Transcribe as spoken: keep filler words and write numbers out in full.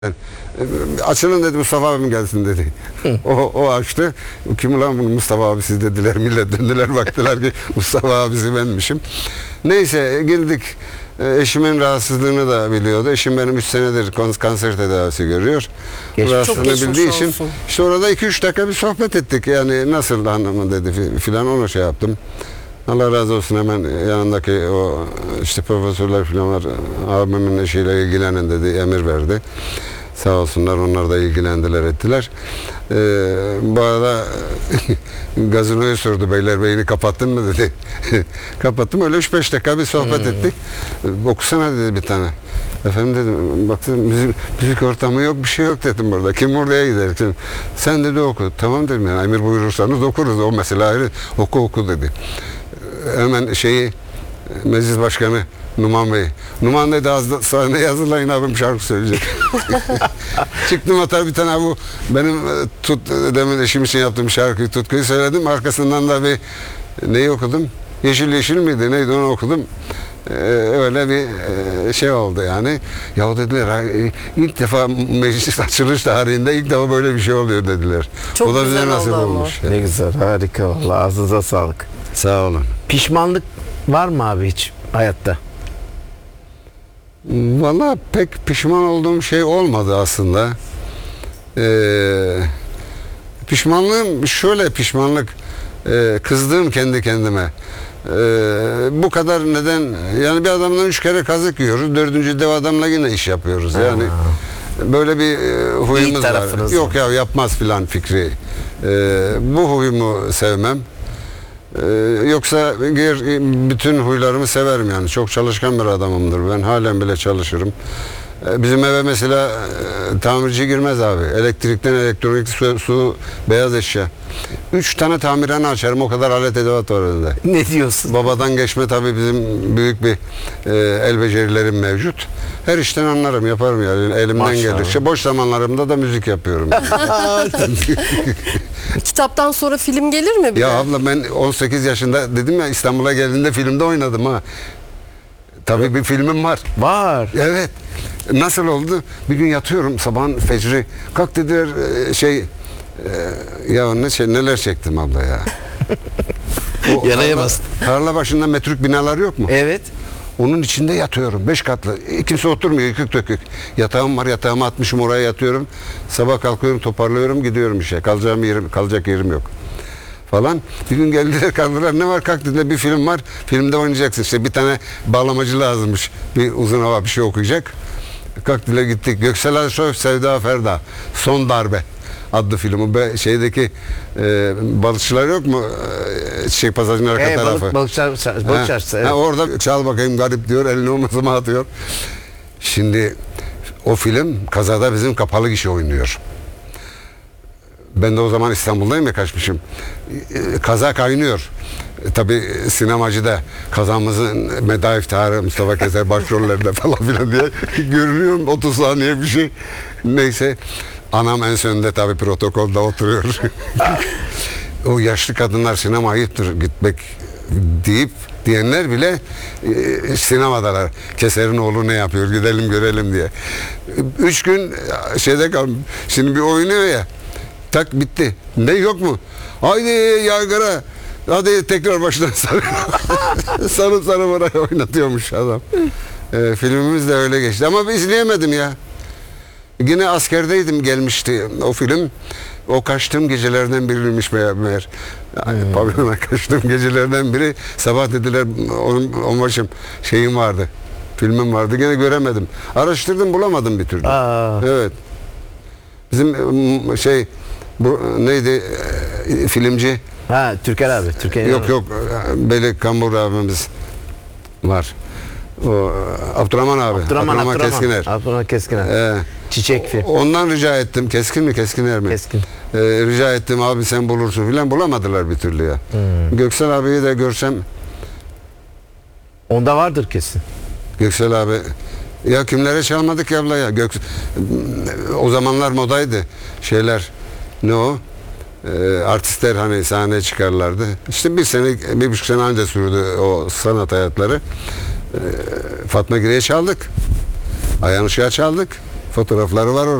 Yani, açılın dedi, Mustafa abim gelsin dedi. o, o açtı. Kim ulan bu Mustafa abisi dediler. Millet döndüler, baktılar ki Mustafa abisi benmişim. Neyse girdik. Eşimin rahatsızlığını da biliyordu. Eşim benim üç senedir kanser tedavisi görüyor. Geçmiş. Rahatsızlığını Çok bildiği için olsun. işte orada iki üç dakika bir sohbet ettik. Yani nasıl hanımı dedi filan, onu şey yaptım. Allah razı olsun, hemen yanındaki o işte profesörler filan var. Abimin eşiyle ilgilenin dedi, emir verdi. Sağ olsunlar, onlar da ilgilendiler, ettiler. Ee, bu arada gazinoyu sordu, Beylerbeyi'ni kapattın mı dedi. Kapattım, öyle üç beş dakika bir sohbet hmm. ettik. Okusana dedi bir tane. Efendim dedim, baktım müzik, müzik ortamı yok, bir şey yok dedim burada. Kim oraya gider? Sen dedi oku. Tamam dedim, yani emir buyurursanız okuruz, o mesele ayrı. Oku oku dedi. Hemen şeyi, meclis başkanı Numan Bey. Numan dedi, az sahneye hazırlayın, abim şarkı söyleyecek. Çıktım, hatta bir tane bu benim tut demin eşim için yaptığım şarkıyı, Tutku'yu söyledim. Arkasından da bir neyi okudum? Yeşil Yeşil miydi? Neydi, onu okudum. Ee, öyle bir e, şey oldu yani. Ya dediler, ilk defa meclis açılış tarihinde ilk defa böyle bir şey oluyor dediler. Çok o da güzel bize nasip oldu olmuş. ama. Yani. Ne güzel, harika vallahi, ağzınıza sağlık. Sağ olun. Pişmanlık var mı abi hiç hayatta? Vallahi pek pişman olduğum şey olmadı aslında. Ee, pişmanlığım şöyle, pişmanlık e, kızdığım kendi kendime. Ee, bu kadar neden, yani bir adamdan üç kere kazık yiyoruz, dördüncü dev adamla yine iş yapıyoruz yani. Ha. Böyle bir e, huyumuz var. Yok ya, yapmaz filan fikri. Ee, bu huyumu sevmem. Ee, yoksa bütün huylarımı severim yani. Çok çalışkan bir adamımdır. Ben halen bile çalışırım. Ee, bizim eve mesela e, tamirci girmez abi. Elektrikten elektronik, su, su beyaz eşya. Üç tane tamirhane açarım, o kadar alet edevat var önünde. Ne diyorsun? Babadan geçme tabii, bizim büyük bir e, el becerilerim mevcut. Her işten anlarım, yaparım yani, elimden Maşallah. gelir. İşte boş zamanlarımda da müzik yapıyorum. Kitaptan sonra film gelir mi? Ya abla, ben on sekiz yaşında dedim ya, İstanbul'a geldiğinde filmde oynadım ha. Tabii bir filmim var. Var. Evet. Nasıl oldu? Bir gün yatıyorum sabahın fecri. Kalk dediler şey e, ya ne şey, neler çektim abla ya. Yarayamaz. Tarla başında metruk binalar yok mu? Evet. Onun içinde yatıyorum. Beş katlı. Kimse oturmuyor. Yıkık dökük. Yatağım var. Yatağımı atmışım, oraya yatıyorum. Sabah kalkıyorum, toparlıyorum, gidiyorum işe. Kalacağım yerim, kalacak yerim yok. Falan. Bir gün geldiler, kaldılar. Ne var? Kalk dediler, bir film var. Filmde oynayacaksın. İşte bir tane bağlamacı lazımmış. Bir uzun hava bir şey okuyacak. Kalk dediler, gittik. Göksel Arsoy, Sevda Ferda. Son Darbe adlı filmi. Be, şeydeki e, balıkçılar yok mu? E, şey pasajın arka Ee, tarafı. balık, balıkçılar, balıkçılar, ha, evet. ha, orada çal bakayım garip diyor. Elini omuzuma atıyor. Şimdi o film kazada bizim kapalı gişe oynuyor. Ben de o zaman İstanbul'dayım ya, kaçmışım. E, kaza kaynıyor. E, tabii sinemacıda kazamızın meda iftiharı, Mustafa Keser başrollerde falan filan diye görünüyorum. otuz saniye bir şey. Neyse. Anam en sonunda tabii protokolda oturuyor. O yaşlı kadınlar, sinema ayıptır gitmek deyip diyenler bile e, sinemadalar. Keser'in oğlu ne yapıyor, gidelim görelim diye. Üç gün şeyde kaldım. Şimdi bir oynuyor ya. Tak bitti. Ne yok mu? Haydi yaygara. Hadi tekrar baştan sarı. sarı sarı oraya oynatıyormuş adam. E, filmimiz de öyle geçti. Ama ben izleyemedim ya. Yine askerdeydim, gelmişti o film. O kaçtığım gecelerden biriymiş meğer. meğer. Yani hmm. Pavyona kaçtığım gecelerden biri. Sabah dediler, on, on başım şeyim vardı. Filmim vardı. Yine göremedim. Araştırdım, bulamadım bir türlü. Aa. Evet. Bizim şey bu neydi e, filmci? Ha, Türker abi. Türker yok abi. yok. Beli Kambur abimiz var. O Abdurrahman abi. Abdurrahman, Abdurrahman Keskiner. Abdurrahman Keskiner. Ee, Çiçek film. Ondan rica ettim. Keskin mi, Keskiner mi? Keskin. Ee, rica ettim, abi sen bulursun filan, bulamadılar bir türlü ya. Hmm. Göksel abiyi de görsem. Onda vardır kesin. Göksel abi. Ya kimlere çalmadık ya abla ya. Gök... O zamanlar modaydı. Şeyler. Ne o? Ee, artistler hani sahneye çıkarlardı. İşte bir sene, bir buçuk sene önce sürdü o sanat hayatları. Ee, Fatma Gire'ye çaldık. Ayhan Işık'a çaldık. Fotoğrafları var orada.